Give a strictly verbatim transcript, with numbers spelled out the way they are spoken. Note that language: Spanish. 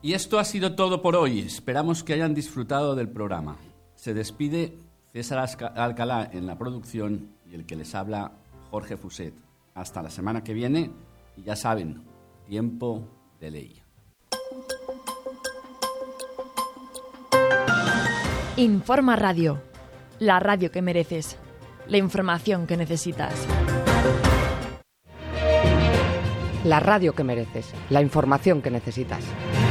Y esto ha sido todo por hoy. Esperamos que hayan disfrutado del programa. Se despide César Alcalá en la producción y el que les habla, Jorge Fuset. Hasta la semana que viene y ya saben, tiempo de ley. Informa Radio, la radio que mereces, la información que necesitas. La radio que mereces, la información que necesitas.